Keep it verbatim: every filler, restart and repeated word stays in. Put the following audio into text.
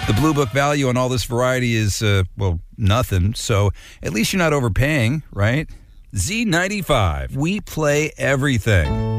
The Blue Book value on all this variety is, uh, well, nothing. So at least you're not overpaying, right? Z ninety-five. We play everything.